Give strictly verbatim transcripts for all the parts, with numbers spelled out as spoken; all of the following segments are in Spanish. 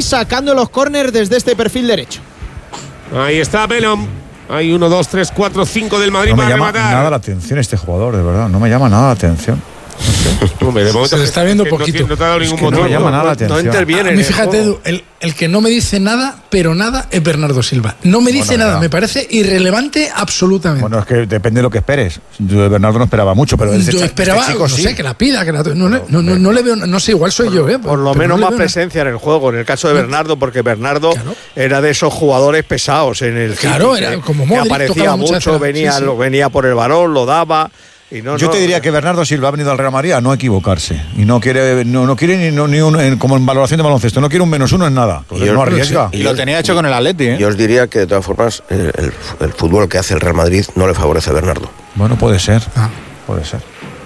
sacando los córners desde este perfil derecho. Ahí está Venom. Hay uno, dos, tres, cuatro, cinco del Madrid no me para llama rematar. nada la atención este jugador, de verdad. No me llama nada la atención. No sé. Hombre, de momento se le está viendo no, poquito. No te ha dado ningún Es que no motivo. me llama nada la atención. No interviene A en mí, el fíjate, juego. Edu, el, el que no me dice nada, pero nada, es Bernardo Silva. No me dice Bueno, nada, ya. me parece irrelevante absolutamente. Bueno, es que depende de lo que esperes. Yo de Bernardo no esperaba mucho, pero ese Yo cha- esperaba, este chico no sí. sé, que la pida, que la, no, le- no, no, no le veo, no sé, igual soy yo, ¿eh? Por lo Pero menos no le más veo nada. presencia en el juego, en el caso de Bernardo, porque Bernardo Claro. era de esos jugadores pesados en el Claro, City, era que- como que Modric, aparecía tocaba muchas mucho, veces. venía, Sí, sí. Lo, venía por el balón, lo daba. Y no, Yo no, te diría que Bernardo Silva ha venido al Real Madrid a no equivocarse y no quiere no, no quiere ni, no, ni un, en- como en valoración de baloncesto, no quiere un menos uno en nada. Entonces yo- no arriesga. Y lo tenía hecho con el Atleti, ¿eh? Yo os diría que de todas formas el, el- el fútbol que hace el Real Madrid no le favorece a Bernardo. Bueno, puede ser. Ah. Puede ser.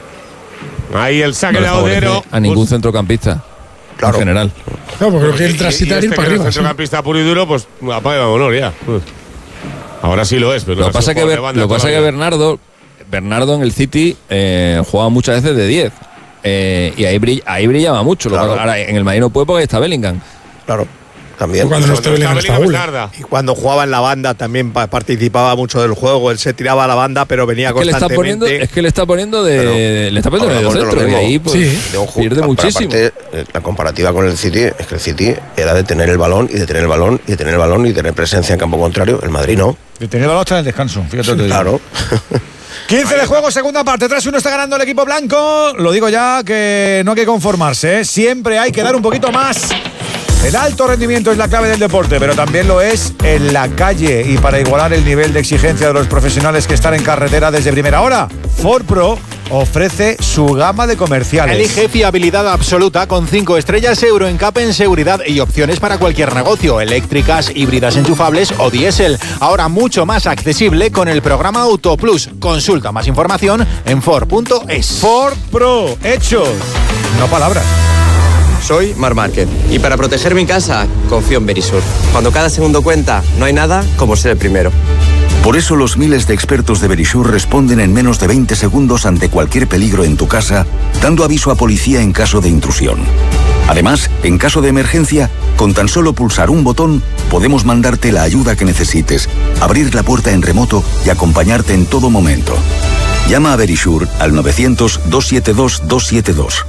Ahí el saque No le de favorece Odero. a ningún centrocampista. Claro. En general. Claro, porque lo Y- quiere y- transitar y y ir este para que es arriba. sí. centrocampista puro y duro, pues apaga el honor ya. Uf. Ahora sí lo es, pero Lo que pasa es que, Ber- lo que pasa que Bernardo, Bernardo en el City eh, jugaba muchas veces de diez. Eh, y ahí, brill- ahí brillaba mucho. Lo que- Claro. Ahora en el Madrid no puede porque está Bellingham. Claro, también. Cuando no esté Bellingham está Gula. Y cuando jugaba en la banda también pa- participaba mucho del juego. Él se tiraba a la banda, pero venía Es que le está constantemente. poniendo, es que le está poniendo de, Pero le está poniendo de hablamos de lo centro y mismo. ahí pues, Sí. De un ju- pierde pero muchísimo. aparte, eh, la comparativa con el City es que el City era de tener el balón y de tener el balón y de tener el balón y de tener presencia en campo contrario. El Madrid no. De tener la otra en el descanso. Fíjate. lo que te digo. Claro. quince de juego, segunda parte. tres uno está ganando el equipo blanco. Lo digo ya que no hay que conformarse, ¿eh? Siempre hay que dar un poquito más. El alto rendimiento es la clave del deporte, pero también lo es en la calle. Y para igualar el nivel de exigencia de los profesionales que están en carretera desde primera hora, Ford Pro ofrece su gama de comerciales. Elige fiabilidad absoluta con cinco estrellas Euro en CAP en seguridad y opciones para cualquier negocio, eléctricas, híbridas enchufables o diésel. Ahora mucho más accesible con el programa Auto Plus. Consulta más información en Ford punto es. Ford Pro, hechos, no palabras. Soy Mar Márquez y para proteger mi casa confío en Verisur. Cuando cada segundo cuenta, no hay nada como ser el primero. Por eso los miles de expertos de Verisur responden en menos de veinte segundos ante cualquier peligro en tu casa, dando aviso a policía en caso de intrusión. Además, en caso de emergencia, con tan solo pulsar un botón, podemos mandarte la ayuda que necesites, abrir la puerta en remoto y acompañarte en todo momento. Llama a Verisur al novecientos, doscientos setenta y dos, doscientos setenta y dos.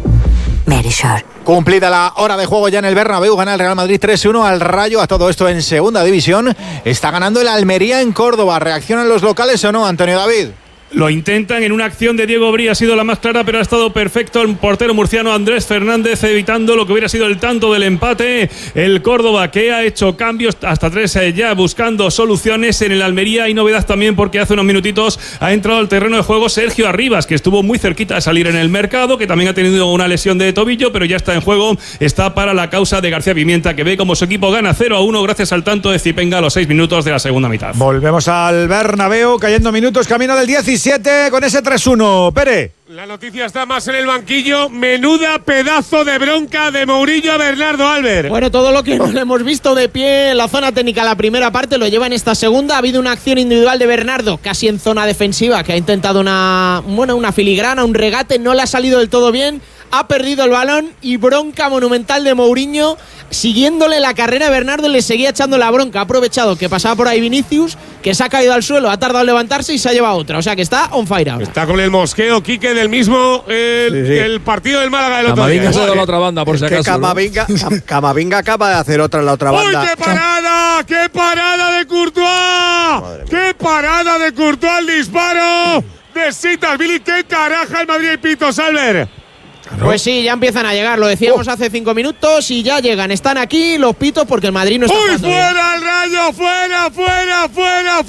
Verisur. Cumplida la hora de juego ya en el Bernabéu, gana el Real Madrid tres uno al Rayo. A todo esto en segunda división. Está ganando el Almería en Córdoba. ¿Reaccionan los locales o no, Antonio David? Lo intentan en una acción de Diego Brí, ha sido la más clara, pero ha estado perfecto el portero murciano Andrés Fernández, evitando lo que hubiera sido el tanto del empate. El Córdoba, que ha hecho cambios hasta tres eh, ya, buscando soluciones en el Almería. Y novedad también, porque hace unos minutitos ha entrado al terreno de juego Sergio Arribas, que estuvo muy cerquita de salir en el mercado, que también ha tenido una lesión de tobillo, pero ya está en juego. Está para la causa de García Pimienta, que ve como su equipo gana cero a uno gracias al tanto de Zipenga a los seis minutos de la segunda mitad. Volvemos al Bernabéu, cayendo minutos, camino del diecisiete con ese tres uno. Pere. La noticia está más en el banquillo. Menuda pedazo de bronca de Mourinho a Bernardo Albert. Bueno, todo lo que no le hemos visto de pie en la zona técnica la primera parte lo lleva en esta segunda. Ha habido una acción individual de Bernardo, casi en zona defensiva, que ha intentado una, bueno, una filigrana, un regate, no le ha salido del todo bien. Ha perdido el balón y bronca monumental de Mourinho. Siguiéndole la carrera a Bernardo, le seguía echando la bronca. Ha aprovechado que pasaba por ahí Vinicius, que se ha caído al suelo, ha tardado en levantarse y se ha llevado otra. O sea que está on fire ahora. Está con el mosqueo, Quique, del mismo el, Sí, sí. el partido del Málaga del otro Camavinga día. se ha dado la otra banda, por si Que acaso. ¿no? Camavinga, Cam- Camavinga acaba de hacer otra en la otra ¡Uy, banda. qué parada! ¡Qué parada de Courtois! ¡Qué parada de Courtois al disparo! De Sitas Billy, qué caraja el Madrid y Pitos, Albert. Pues sí, ya empiezan a llegar, lo decíamos Oh. hace cinco minutos y ya llegan. Están aquí los pitos porque el Madrid no está ¡Uy, jugando bien. fuera el Rayo! ¡Fuera, fuera, fuera,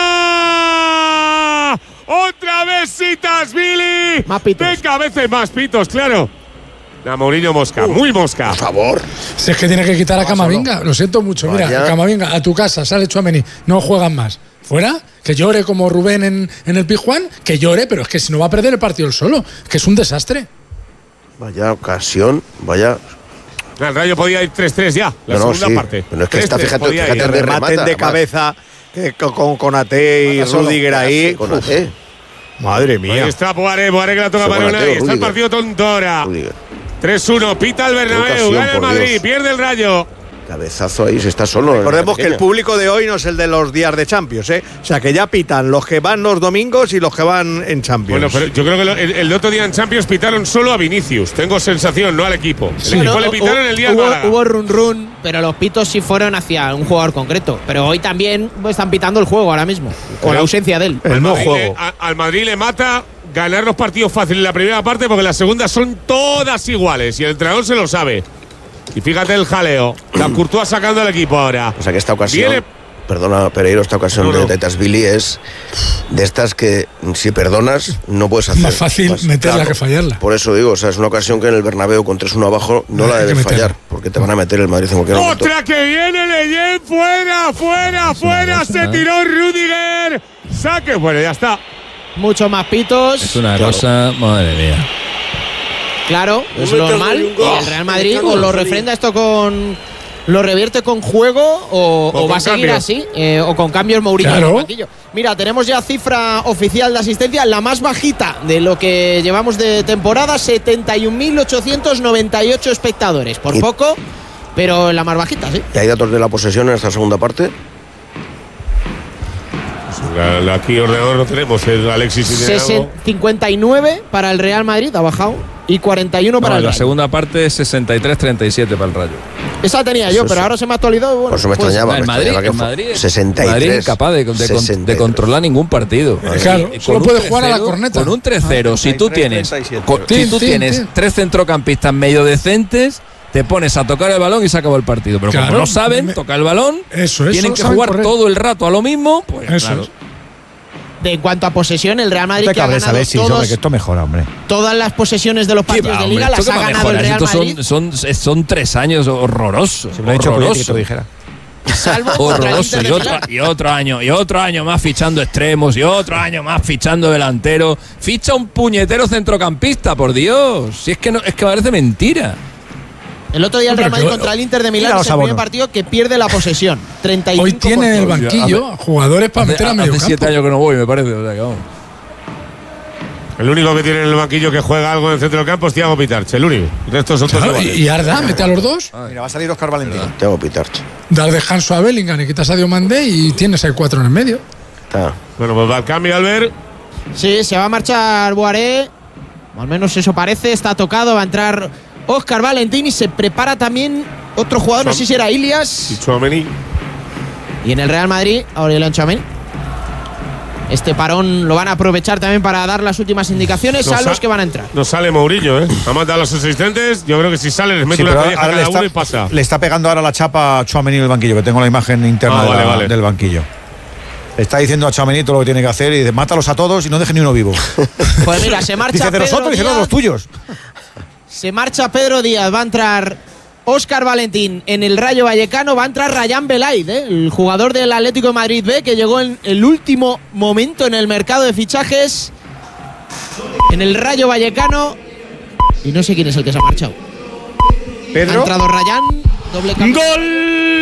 fuera! ¡Otra vez Sitas Billy! Más pitos. Venga, a veces más pitos, claro. La Mourinho mosca, muy mosca. Por favor. Si es que tiene que quitar a Camavinga, lo siento mucho. Mira, Vaya. Camavinga, a tu casa, sale Tchouaméni, no juegan más. Fuera, que llore como Rubén en, en el Pizjuán, que llore, pero es que si no va a perder el partido él solo, que es un desastre. Vaya ocasión, vaya. El Rayo podía ir tres tres ya, la No, no, segunda sí. parte. Pero es que está, tres tres fíjate, podía fíjate ir. de Rematen remata, de además. cabeza que con, con Konaté y Remata solo, Rüdiger ahí. Con Ate. Madre Ahí mía. está Boaré, Boaré que la toca Sí, Marona. Bonateo, Ahí está el Rüdiger. partido tonto ahora. Rüdiger. tres uno, pita el Bernabéu, ocasión, gana el por Madrid, Dios. pierde el Rayo. Cabezazo ahí, se está solo. Recordemos que el público de hoy no es el de los días de Champions, ¿eh? O sea, que ya pitan los que van los domingos y los que van en Champions. Bueno, pero yo creo que lo, el, el otro día en Champions pitaron solo a Vinicius. Tengo sensación, no al equipo. El Sí, equipo no, le pitaron hu- el día de hubo, Málaga. hubo run run, pero los pitos sí fueron hacia un jugador concreto. Pero hoy también están pitando el juego ahora mismo, con Pero la ausencia de él. Al Madrid, le, a- al Madrid le mata ganar los partidos fáciles en la primera parte porque las segundas son todas iguales y el entrenador se lo sabe. Y fíjate el jaleo. La Courtois sacando al equipo ahora. O sea que esta ocasión, Viene- perdona Pereiro, esta ocasión No, no. de Tetasvili es de estas que si perdonas no puedes hacer. Más fácil meterla que fallarla. Por eso digo, o sea, es una ocasión que en el Bernabéu con tres uno abajo no, No, la hay que debes meterla. fallar, porque te van a meter el Madrid en cualquier momento. ¡Otra que viene Leyen! ¡Fuera, fuera, fuera! cosa, Se ¿eh? tiró Rüdiger. Saque. Bueno, ya está. Mucho más pitos. Es una cosa, madre mía. Claro, es Un lo metro normal. y un Y gol. el Real Madrid Ricardo o lo Osorio. refrenda esto con. Lo revierte con juego o, O o va con a seguir cambios. así. eh, o con cambios Mourinho Claro. en el banquillo. Mira, tenemos ya cifra oficial de asistencia, la más bajita de lo que llevamos de temporada: setenta y un mil ochocientos noventa y ocho espectadores. Por Y- poco, pero la más bajita, sí. ¿Y hay datos de la posesión en esta segunda parte? La, la- aquí ordenador no tenemos. El Alexis y tiene Sesen- algo. cincuenta y nueve para el Real Madrid, ha bajado. Y cuarenta y uno para No, el la Rayo. segunda parte es sesenta y tres treinta y siete para el Rayo. Esa tenía yo, Eso pero sí. ahora se me ha actualizado. y Bueno, Por eso me pues, extrañaba. el me Madrid, extrañaba que el fue Madrid, sesenta y tres. Madrid es incapaz de, de con- sesenta y de tres. controlar ningún partido. Claro, Y solo con un puede jugar a la tres cero, corneta. Con un tres cero, si tú tienes, treinta y siete. con- si Tin, tú tin, tienes tin. tres centrocampistas medio decentes, te pones a tocar el balón y se acabó el partido. Pero Claro, como no saben me- tocar el balón, Eso, eso, tienen que saben jugar correr. todo el rato a lo mismo, pues Eso claro. es. de, en cuanto a posesión, el Real Madrid No te que ha cabres, ganado Alexis, todos, hombre, que esto mejora, hombre. todas las posesiones de los ¿Qué partidos va, de hombre? Liga ¿Esto las qué ha va a ganado el mejorar? Real Estos Madrid. son, son, son tres años horrorosos. Se lo he dicho Pochettino que horrorosos. te lo dijera. Salvo contra el Horroroso. Inter Y de otro, Milán. y otro año, y otro año más fichando extremos, y otro año más fichando delantero. Ficha un puñetero centrocampista, por Dios. Si es que no, es que parece mentira. El otro día el Hombre, Real Madrid que- contra el Inter de Mira Milán los es el primer abonos. partido que pierde la posesión. treinta y cinco Hoy por ciento. tiene el banquillo jugadores para meter a Hace, medio hace siete campo. años que no voy, me parece. O sea, que vamos. El único que tiene en el banquillo que juega algo en el centro del campo es Thiago Pitarch. El único. El resto son todos Claro, y, iguales. y Arda, mete a los dos, Mira, va a salir Oscar Valentín. Tengo Pitarch. dar descanso a Bellingham y quitas a Diomandé y tienes ahí cuatro en el medio. Está. Bueno, pues va al cambio, Albert. Sí, se va a marchar Boaré. O al menos eso parece. Está tocado. Va a entrar Óscar Valentín y se prepara también otro jugador. No sé si era Ilias. Y Tchouaméni. Y en el Real Madrid, Aurelien Tchouaméni. Este parón lo van a aprovechar también para dar las últimas indicaciones No a sa- los que van a entrar. No sale Mourinho, ¿eh? Ha mandado a los asistentes. Yo creo que si sale les mete Sí, una pero colleja ahora le cada uno y está, pasa. le está pegando ahora la chapa a Tchouaméni en el banquillo, que tengo la imagen interna Ah, de la- vale, vale. del banquillo. Le está diciendo a Tchouaméni todo lo que tiene que hacer y dice, mátalos a todos y no deje ni uno vivo. Pues mira, se marcha Dice, de Pedro nosotros, dice, no, de Díaz. los tuyos. Se marcha Pedro Díaz, va a entrar Óscar Valentín en el Rayo Vallecano, va a entrar Rayán Belaid, ¿eh? El jugador del Atlético de Madrid B, que llegó en el último momento en el mercado de fichajes en el Rayo Vallecano. Y no sé quién es el que se ha marchado. Ha Pedro. entrado Rayán, doble cambio. ¡Gol!